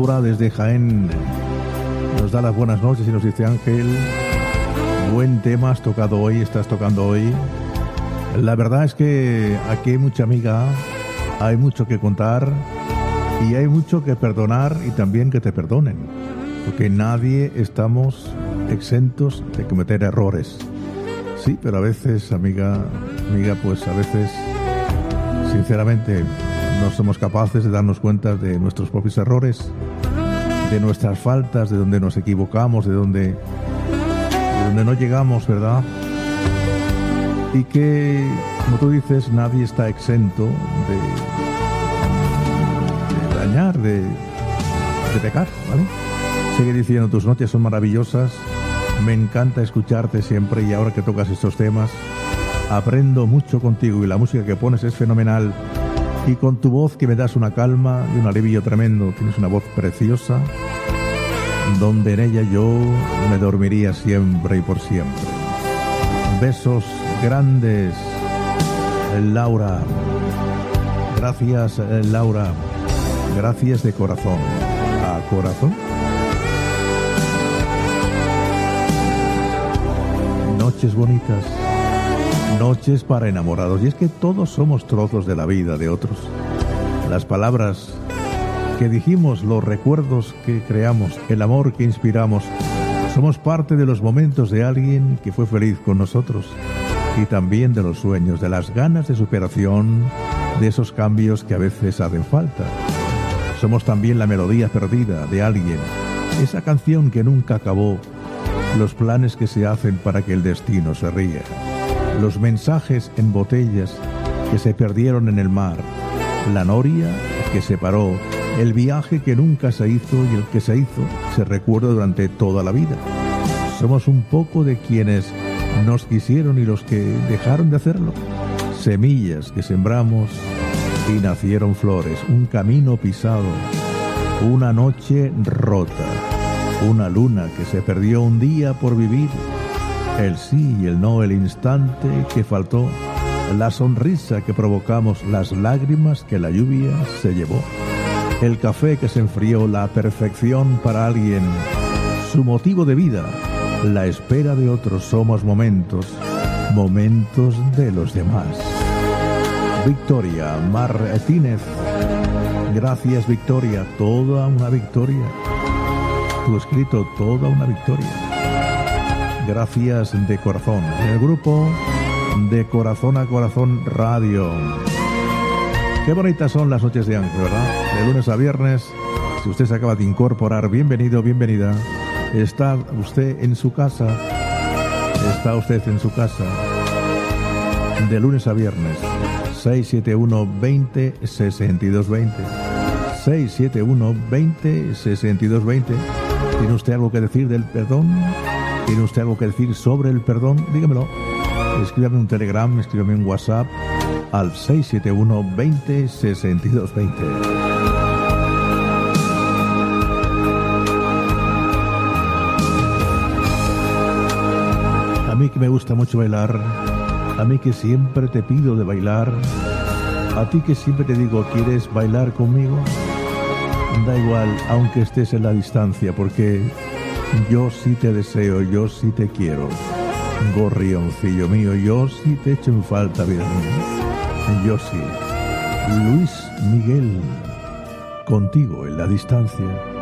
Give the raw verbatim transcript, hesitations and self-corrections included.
Laura desde Jaén nos da las buenas noches y nos dice: Ángel, buen tema has tocado hoy, estás tocando hoy. La verdad es que aquí hay mucha amiga, hay mucho que contar y hay mucho que perdonar y también que te perdonen, porque nadie estamos exentos de cometer errores. Sí, pero a veces, amiga, amiga, pues a veces, sinceramente, no somos capaces de darnos cuenta de nuestros propios errores, de nuestras faltas, de donde nos equivocamos, de donde, de donde no llegamos, ¿verdad? Y que, como tú dices, nadie está exento de, de dañar, de, de pecar, ¿vale? Sigue diciendo: tus noches son maravillosas, me encanta escucharte siempre, y ahora que tocas estos temas, aprendo mucho contigo y la música que pones es fenomenal. Y con tu voz que me das una calma y un alivio tremendo, tienes una voz preciosa, donde en ella yo me dormiría siempre y por siempre. Besos grandes, Laura. Gracias, Laura. Gracias de corazón. A corazón. Noches bonitas. Noches para enamorados. Y es que todos somos trozos de la vida de otros. Las palabras que dijimos, los recuerdos que creamos, el amor que inspiramos, somos parte de los momentos de alguien que fue feliz con nosotros, y también de los sueños, de las ganas de superación, de esos cambios que a veces hacen falta. Somos también la melodía perdida de alguien, esa canción que nunca acabó, los planes que se hacen para que el destino se ría, los mensajes en botellas que se perdieron en el mar, la noria que se paró, el viaje que nunca se hizo y el que se hizo se recuerda durante toda la vida. Somos un poco de quienes nos quisieron y los que dejaron de hacerlo. Semillas que sembramos y nacieron flores, un camino pisado, una noche rota, una luna que se perdió un día por vivir, el sí y el no, el instante que faltó, la sonrisa que provocamos, las lágrimas que la lluvia se llevó, el café que se enfrió, la perfección para alguien, su motivo de vida, la espera de otros. Somos momentos, momentos de los demás. Victoria Martínez. Gracias, Victoria. Toda una victoria. Tu escrito, toda una victoria. Gracias de corazón. En el grupo de Corazón a Corazón Radio. Qué bonitas son las noches de Ángel, ¿verdad? De lunes a viernes. Si usted se acaba de incorporar, bienvenido, bienvenida. Está usted en su casa. Está usted en su casa. De lunes a viernes. seis siete uno, veinte, sesenta y dos veinte. seis siete uno, veinte, sesenta y dos veinte. ¿Tiene usted algo que decir del perdón? ¿Tiene usted algo que decir sobre el perdón? Dígamelo. Escríbame un Telegram, escríbame un WhatsApp al seis siete uno, veinte, sesenta y dos veinte. A mí que me gusta mucho bailar, a mí que siempre te pido de bailar, a ti que siempre te digo, ¿quieres bailar conmigo? Da igual, aunque estés en la distancia, porque yo sí te deseo, yo sí te quiero. Gorrioncillo mío, yo sí te echo en falta, vida mía. Yo sí. Luis Miguel, contigo en la distancia.